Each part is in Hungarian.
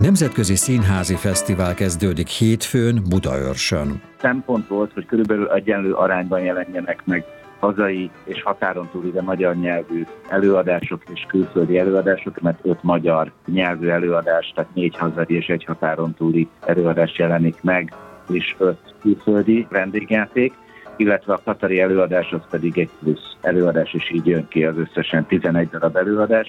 Nemzetközi Színházi Fesztivál kezdődik hétfőn Budaörsön. Szempont volt, hogy körülbelül egyenlő arányban jelenjenek meg hazai és határon túli, de magyar nyelvű előadások és külföldi előadások, mert 5 magyar nyelvű előadás, tehát 4 hazai és 1 határon túli előadás jelenik meg, és 5 külföldi vendégjáték, illetve a katari előadás az pedig egy plusz előadás, és így jön ki az összesen 11 darab előadás.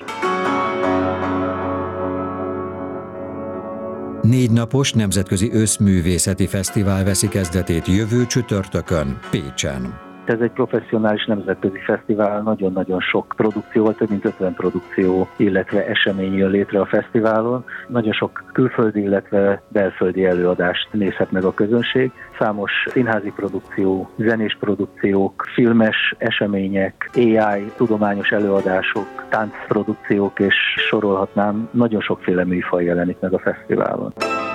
4 napos nemzetközi összművészeti fesztivál veszi kezdetét jövő csütörtökön Pécsen. Ez egy professzionális nemzetközi fesztivál, nagyon-nagyon sok produkcióval, több mint 50 produkció, illetve esemény jön létre a fesztiválon. Nagyon sok külföldi, illetve belföldi előadást nézhet meg a közönség. Számos színházi produkció, zenés produkciók, filmes események, AI, tudományos előadások, táncprodukciók, és sorolhatnám, nagyon sokféle műfaj jelenik meg a fesztiválon.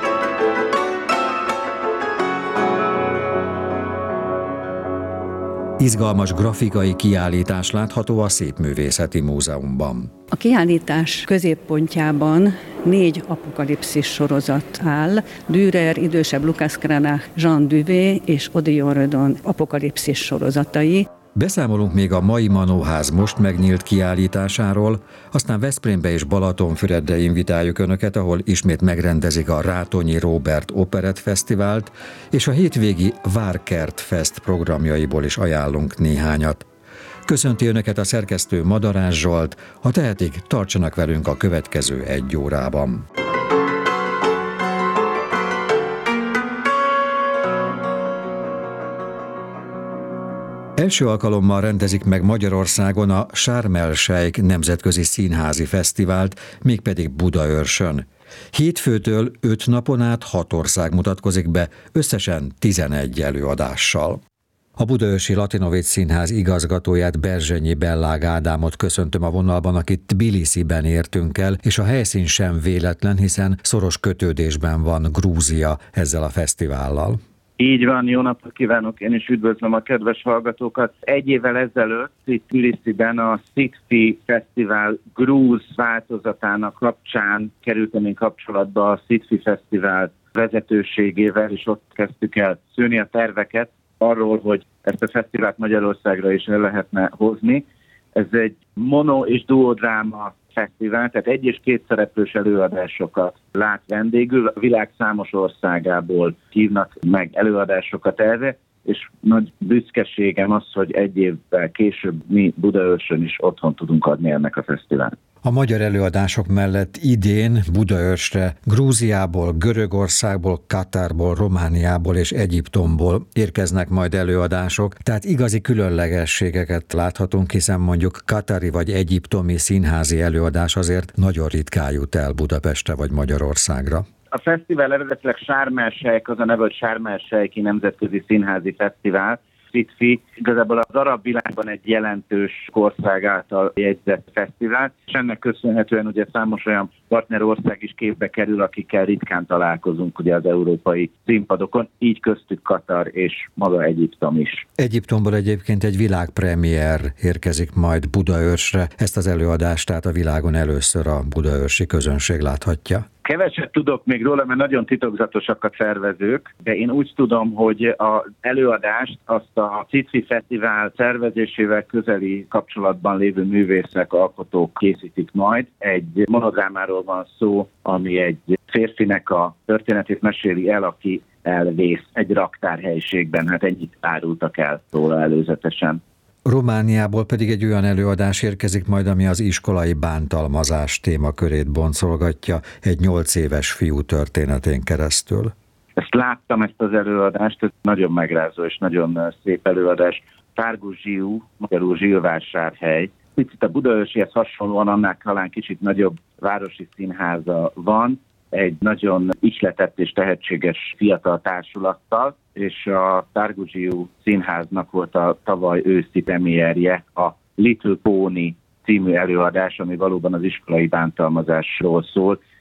Izgalmas grafikai kiállítás látható a Szépművészeti Múzeumban. A kiállítás középpontjában 4 apokalipszis sorozat áll. Dürer, idősebb Lucas Cranach, Jean Duvé és Odillon Redon apokalipszis sorozatai. Beszámolunk még a mai Manóház most megnyílt kiállításáról, aztán Veszprémbe és Balatonfüredre invitáljuk Önöket, ahol ismét megrendezik a Rátonyi Róbert Operett Fesztivált, és a hétvégi Várkert Fest programjaiból is ajánlunk néhányat. Köszönti Önöket a szerkesztő Madarás Zsolt, ha tehetik, tartsanak velünk a következő 1 órában. Első alkalommal rendezik meg Magyarországon a Sharm el-Sheikh Nemzetközi Színházi Fesztivált, mégpedig Budaörsön. Hétfőtől 5 napon át 6 ország mutatkozik be, összesen 11 előadással. A Budaörsi Latinovics Színház igazgatóját, Berzsenyi Bellág Ádámot köszöntöm a vonalban, akit Tbilisiben értünk el, és a helyszín sem véletlen, hiszen szoros kötődésben van Grúzia ezzel a fesztivállal. Így van, jó napot kívánok, én is üdvözlöm a kedves hallgatókat. 1 évvel ezelőtt itt Tbilisiben a SITFI Fesztivál grúz változatának kapcsán kerültem én kapcsolatba a SITFI Fesztivál vezetőségével, és ott kezdtük el szőni a terveket arról, hogy ezt a fesztivált Magyarországra is el lehetne hozni. Ez egy mono- és duodráma fesztivál, tehát 1 és 2 szereplős előadásokat lát vendégül. A világ számos országából hívnak meg előadásokat erre, és nagy büszkeségem az, hogy 1 évvel később mi Budaörsön is otthon tudunk adni ennek a fesztiválnak. A magyar előadások mellett idén Budaörsre Grúziából, Görögországból, Katárból, Romániából és Egyiptomból érkeznek majd előadások, tehát igazi különlegességeket láthatunk, hiszen mondjuk katari vagy egyiptomi színházi előadás azért nagyon ritkán jut el Budapestre vagy Magyarországra. A fesztivál eredetileg Sharm el-Sheikh, az a neve, hogy Sharm el-Sheikhi Nemzetközi Színházi Fesztivál. SITFI igazából az arab világban egy jelentős ország által jegyzett fesztivál, és ennek köszönhetően ugye számos olyan partnerország is képbe kerül, akikkel ritkán találkozunk ugye az európai színpadokon, így köztük Katar és maga Egyiptom is. Egyiptomból egyébként egy világpremiér érkezik majd Budaörsre, ezt az előadást tehát a világon először a budaörsi közönség láthatja. Keveset tudok még róla, mert nagyon titokzatosak a szervezők, de én úgy tudom, hogy az előadást azt a SITFI Fesztivál szervezésével közeli kapcsolatban lévő művészek, alkotók készítik majd. Egy monodrámáról van szó, ami egy férfinek a történetét meséli el, aki elvész egy raktárhelyiségben. Hát ennyit árultak el róla előzetesen. Romániából pedig egy olyan előadás érkezik majd, ami az iskolai bántalmazás témakörét boncolgatja egy 8 éves fiú történetén keresztül. Ezt láttam, ezt az előadást, ez nagyon megrázó és nagyon szép előadás. Tárgu Zsiú, magyarul Zsilvásárhely. Picit a budaörsihez hasonlóan annál talán kicsit nagyobb városi színháza van, egy nagyon ihletett és tehetséges fiatal társulattal, és a Tárgu Zsiú színháznak volt a tavaly őszi premierje a Little Pony című előadás, ami valóban az iskolai bántalmazásról szól,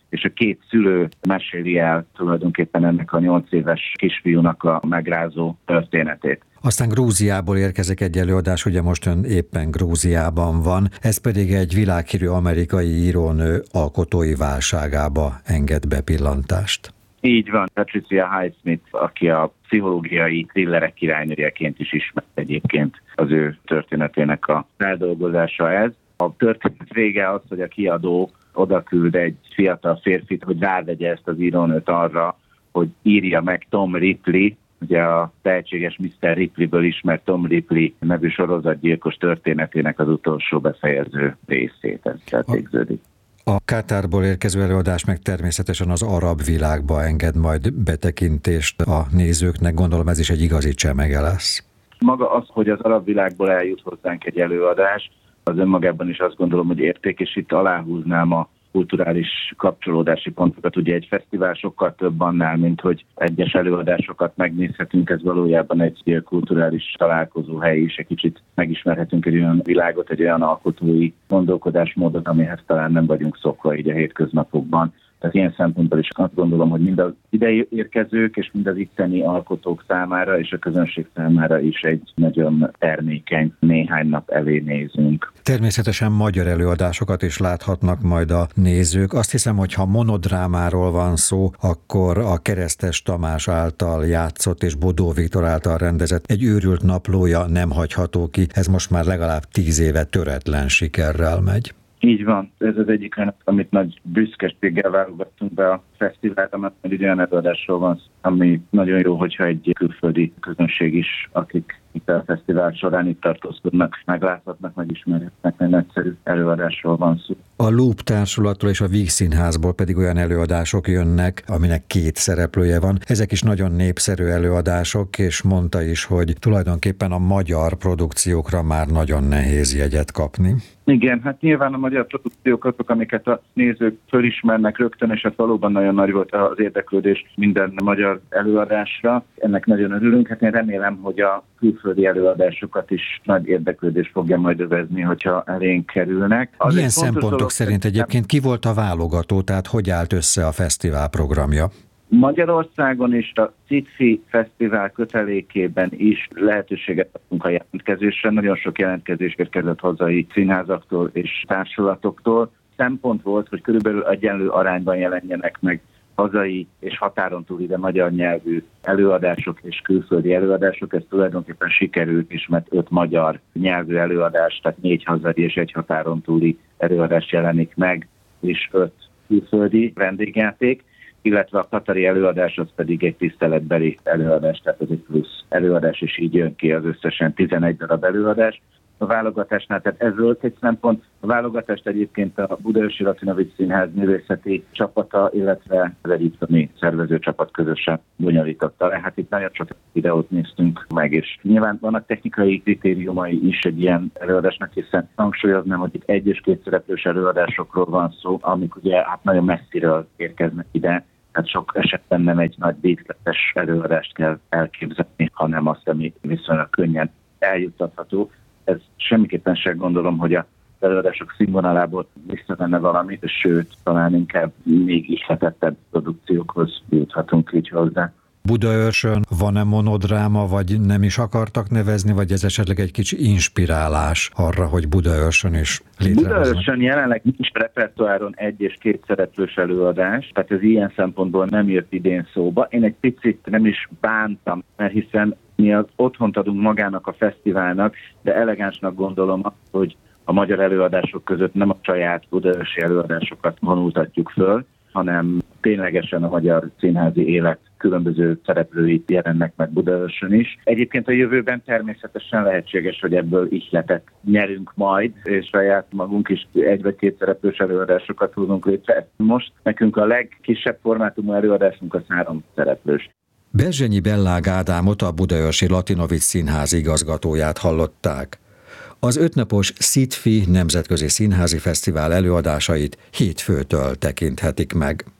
és a két szülő meséli el tulajdonképpen ennek a 8 éves kisfiúnak a megrázó történetét. Aztán Grúziából érkezik egy előadás, ugye most ön éppen Grúziában van, ez pedig egy világhírű amerikai írónő alkotói válságába enged bepillantást. Így van, Patricia Highsmith, aki a pszichológiai thrillerek királynőjeként is ismert egyébként, az ő történetének a feldolgozása ez. A történet vége az, hogy a kiadó odaküld egy fiatal férfit, hogy rávegye ezt az írónőt arra, hogy írja meg Tom Ripley, ugye a tehetséges Mr. Ripley-ből ismert Tom Ripley nevű sorozatgyilkos történetének az utolsó befejező részét. Ez végződik. A Katárból érkező előadás meg természetesen az arab világba enged majd betekintést a nézőknek, gondolom ez is egy igazi csemege lesz. Maga az, hogy az arab világból eljut hozzánk egy előadás, az önmagában is azt gondolom, hogy érték, és itt aláhúznám a kulturális kapcsolódási pontokat. Ugye egy fesztivál sokkal több annál, mint hogy egyes előadásokat megnézhetünk, ez valójában egy kulturális találkozóhely is, egy kicsit megismerhetünk egy olyan világot, egy olyan alkotói gondolkodásmódot, amihez talán nem vagyunk szokva így a hétköznapokban. Tehát ilyen szempontból is azt gondolom, hogy mind az idei érkezők és mind az itteni alkotók számára és a közönség számára is egy nagyon termékeny néhány nap elé nézünk. Természetesen magyar előadásokat is láthatnak majd a nézők. Azt hiszem, hogy ha monodrámáról van szó, akkor a Keresztes Tamás által játszott és Bodó Viktor által rendezett Egy őrült naplója nem hagyható ki. Ez most már legalább 10 éve töretlen sikerrel megy. Így van, ez az egyik olyan, amit nagy büszkeséggel válogattunk be a fesztivált, mert egy olyan előadásról van, ami nagyon jó, hogyha egy külföldi közönség is, akik itt a fesztivál során itt tartózkodnak, megláthatnak, megismerhetnek, egy nagyszerű előadásról van szó. A Loop Társulattól és a Víg Színházból pedig olyan előadások jönnek, aminek 2 szereplője van. Ezek is nagyon népszerű előadások, és mondta is, hogy tulajdonképpen a magyar produkciókra már nagyon nehéz jegyet kapni. Igen, hát nyilván a magyar produkciók azok, amiket a nézők fölismernek rögtön, és hát valóban nagyon nagy volt az érdeklődés minden magyar előadásra. Ennek nagyon örülünk, hát én remélem, hogy a külföldi előadásokat is nagy érdeklődés fogja majd övezni, hogyha elénk kerülnek. Milyen szempontok szerint egyébként ki volt a válogató, tehát hogy állt össze a fesztivál programja? Magyarországon és a CITFI Fesztivál kötelékében is lehetőséget adtunk a jelentkezésre. Nagyon sok jelentkezés érkezett hazai színházaktól és társulatoktól. Szempont volt, hogy körülbelül egyenlő arányban jelenjenek meg hazai és határon túli, de magyar nyelvű előadások és külföldi előadások. Ez tulajdonképpen sikerült is, mert 5 magyar nyelvű előadás, tehát 4 hazai és 1 határon túli előadás jelenik meg, és 5 külföldi vendégjáték, illetve a katari előadás az pedig egy tiszteletbeli előadás, tehát ez egy plusz előadás, és így jön ki az összesen 11 darab előadás. A válogatásnál, tehát ez volt egy szempont. A válogatást egyébként a Budaörsi Latinovics Színház művészeti csapata, illetve az egyiptomi szervezőcsapat közösen bonyolította le. Hát itt nagyon sok videót néztünk meg, és nyilván vannak technikai kritériumai is egy ilyen előadásnak, hiszen hangsúlyoznám, hogy itt 1- és 2 szereplős előadásokról van szó, amik ugye hát nagyon messziről érkeznek ide. Hát sok esetben nem egy nagy díszletes előadást kell elképzelni, hanem azt, ami viszonylag könnyen eljuttatható. Ez semmiképpen sem gondolom, hogy a előadások színvonalából visszavenne valamit, sőt, talán inkább még ihletettebb produkciókhoz juthatunk így hozzá. Budaörsön van-e monodráma, vagy nem is akartak nevezni, vagy ez esetleg egy kicsi inspirálás arra, hogy Budaörsön is létrehoznak? Budaörsön jelenleg nincs repertoáron 1- és 2 szereplős előadás, tehát ez ilyen szempontból nem jött idén szóba. Én egy picit nem is bántam, mert hiszen mi az otthont adunk magának a fesztiválnak, de elegánsnak gondolom azt, hogy a magyar előadások között nem a saját budaörsi előadásokat vonultatjuk föl, hanem ténylegesen a magyar színházi élet különböző szereplőit jelennek meg Budaörsön is. Egyébként a jövőben természetesen lehetséges, hogy ebből ihletet nyerünk majd, és saját magunk is 1- vagy 2 szereplős előadásokat hozunk létre. Most nekünk a legkisebb formátumú előadásunk az 3 szereplős. Berzsenyi Bellág Ádámot, a Budaörsi Latinovics Színház igazgatóját hallották. Az 5 napos CITFI Nemzetközi Színházi Fesztivál előadásait hétfőtől tekinthetik meg.